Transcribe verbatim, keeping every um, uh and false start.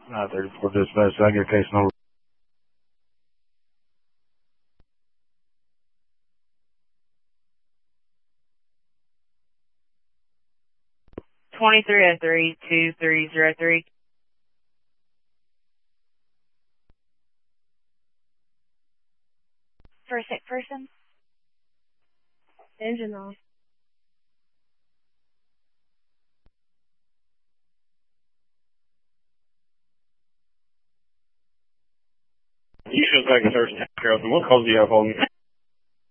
nine thirty-four dispatch, I get case number. twenty-three oh three, two three oh three. For a sick person? Engine off. You should take a search and take care of them. What calls do you have on you?